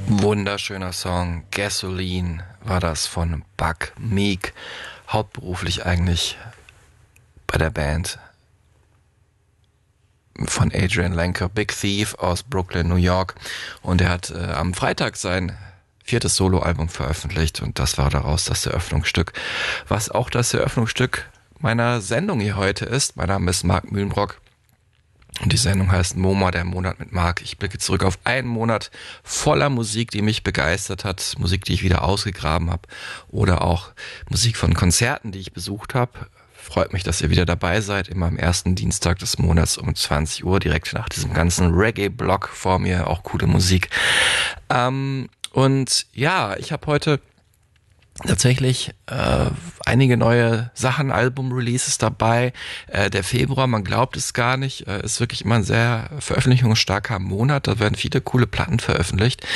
Wunderschöner Song, Gasoline war das von Buck Meek, hauptberuflich eigentlich bei der Band von Adrian Lenker, Big Thief aus Brooklyn, New York, und er hat am Freitag sein 4. Soloalbum veröffentlicht und das war daraus das Eröffnungsstück, was auch das Eröffnungsstück meiner Sendung hier heute ist. Mein Name ist Marc Mühlenbrock. Und die Sendung heißt MoMA, der Monat mit Marc. Ich blicke zurück auf einen Monat voller Musik, die mich begeistert hat. Musik, die ich wieder ausgegraben habe. Oder auch Musik von Konzerten, die ich besucht habe. Freut mich, dass ihr wieder dabei seid. Immer am ersten Dienstag des Monats um 20 Uhr. Direkt nach diesem ganzen Reggae-Block vor mir. Auch coole Musik. Und ja, ich habe heute tatsächlich einige neue Sachen, Album-Releases dabei. Der Februar, man glaubt es gar nicht, ist wirklich immer ein sehr veröffentlichungsstarker Monat. Da werden viele coole Platten veröffentlicht.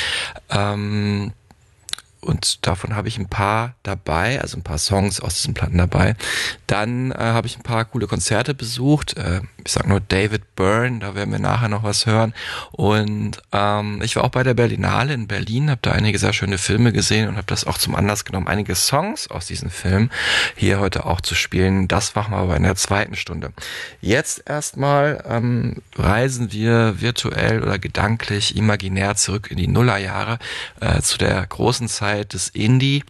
Und davon habe ich ein paar dabei, also ein paar Songs aus diesen Platten dabei. Dann habe ich ein paar coole Konzerte besucht. Ich sag nur David Byrne, da werden wir nachher noch was hören. Und ich war auch bei der Berlinale in Berlin, habe da einige sehr schöne Filme gesehen und habe das auch zum Anlass genommen, einige Songs aus diesen Filmen hier heute auch zu spielen. Das machen wir aber in der zweiten Stunde. Jetzt erstmal reisen wir virtuell oder gedanklich, imaginär zurück in die Nullerjahre, zu der großen Zeit des Indie.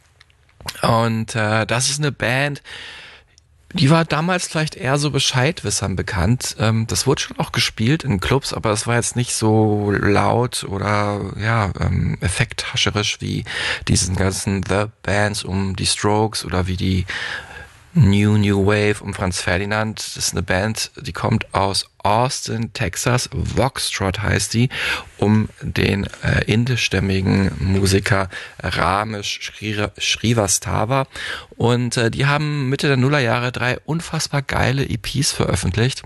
Und das ist eine Band, die war damals vielleicht eher so Bescheidwissern bekannt. Das wurde schon auch gespielt in Clubs, aber es war jetzt nicht so laut oder effekthascherisch wie diesen ganzen The Bands um die Strokes oder wie die New Wave um Franz Ferdinand. Das ist eine Band, die kommt aus Austin, Texas. Voxtrot heißt die, um den indischstämmigen Musiker Ramesh Srivastava. Und die haben Mitte der Nullerjahre 3 unfassbar geile EPs veröffentlicht.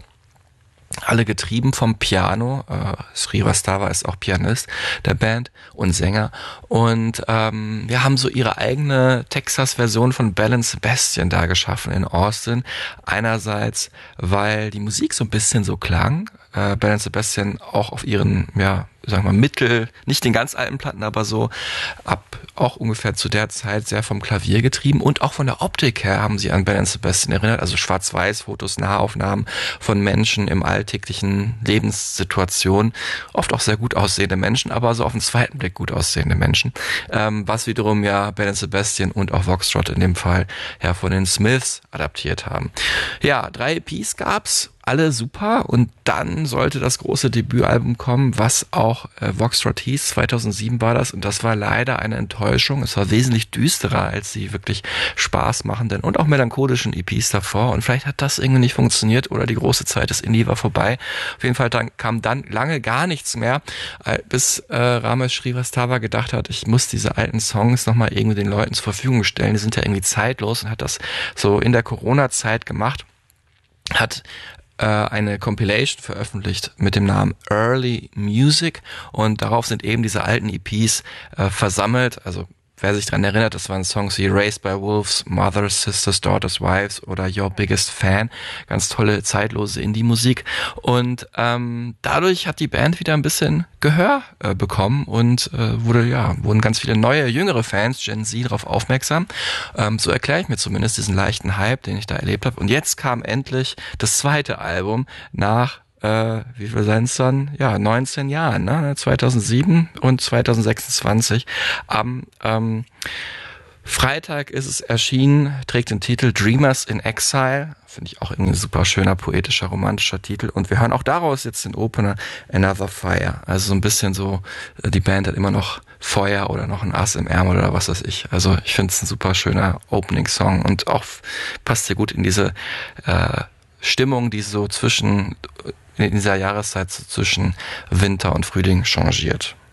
Alle getrieben vom Piano. Srivastava ist auch Pianist der Band und Sänger. Und wir haben so ihre eigene Texas-Version von Belle and Sebastian da geschaffen in Austin. Einerseits, weil die Musik so ein bisschen so klang. Belle and Sebastian auch auf ihren, sagen wir mal, nicht den ganz alten Platten, aber so ab auch ungefähr zu der Zeit sehr vom Klavier getrieben und auch von der Optik her haben sie an Belle and Sebastian erinnert, also Schwarz-Weiß-Fotos, Nahaufnahmen von Menschen im alltäglichen Lebenssituationen, oft auch sehr gut aussehende Menschen, aber so auf den zweiten Blick gut aussehende Menschen, was wiederum ja Belle and Sebastian und auch Voxtrot in dem Fall ja von den Smiths adaptiert haben. Ja, 3 EPs gab's, alle super, und dann sollte das große Debütalbum kommen, was auch Voxtrot hieß. 2007 war das, und das war leider eine Enttäuschung. Es war wesentlich düsterer als die wirklich spaßmachenden und auch melancholischen EPs davor, und vielleicht hat das irgendwie nicht funktioniert oder die große Zeit des Indie war vorbei. Auf jeden Fall kam dann lange gar nichts mehr, bis Ramesh Srivastava gedacht hat, ich muss diese alten Songs nochmal irgendwie den Leuten zur Verfügung stellen. Die sind ja irgendwie zeitlos, und hat das so in der Corona-Zeit gemacht. Hat eine Compilation veröffentlicht mit dem Namen Early Music, und darauf sind eben diese alten EPs versammelt. Also wer sich daran erinnert, das waren Songs wie Raised by Wolves, Mothers, Sisters, Daughters, Wives oder Your Biggest Fan. Ganz tolle, zeitlose Indie-Musik. Und dadurch hat die Band wieder ein bisschen Gehör bekommen und wurden ganz viele neue, jüngere Fans, Gen Z, darauf aufmerksam. So erkläre ich mir zumindest diesen leichten Hype, den ich da erlebt habe. Und jetzt kam endlich das zweite Album nach wie viel sein es dann? Ja, 19 Jahren, ne? 2007 und 2026. Am Freitag ist es erschienen, trägt den Titel Dreamers in Exile. Finde ich auch irgendwie ein super schöner, poetischer, romantischer Titel. Und wir hören auch daraus jetzt den Opener Another Fire. Also so ein bisschen so, die Band hat immer noch Feuer oder noch ein Ass im Ärmel oder was weiß ich. Also ich finde es ein super schöner Opening-Song und auch passt sehr gut in diese Stimmung, die so in dieser Jahreszeit zwischen Winter und Frühling changiert.